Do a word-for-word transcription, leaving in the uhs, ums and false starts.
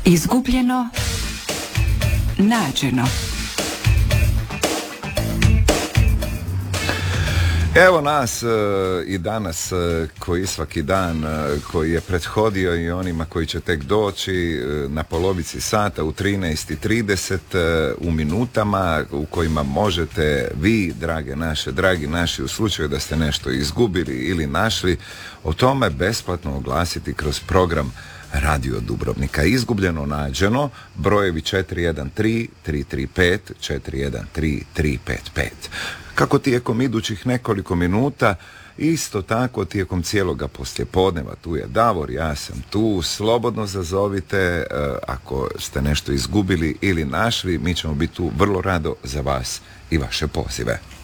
Izgubljeno, nađeno. Evo nas e, i danas e, koji svaki dan e, koji je prethodio i onima koji će tek doći e, na polovici sata u trinaest i trideset e, u minutama u kojima možete vi, drage naše, dragi naši, u slučaju da ste nešto izgubili ili našli, o tome besplatno oglasiti kroz program Radio Dubrovnika. Izgubljeno, nađeno, brojevi četiri jedan tri tri tri pet četiri jedan tri tri pet pet. Kako tijekom idućih nekoliko minuta, isto tako tijekom cijeloga poslijepodneva, tu je Davor, ja sam tu, slobodno zazovite, e, ako ste nešto izgubili ili našli, mi ćemo biti tu vrlo rado za vas i vaše pozive.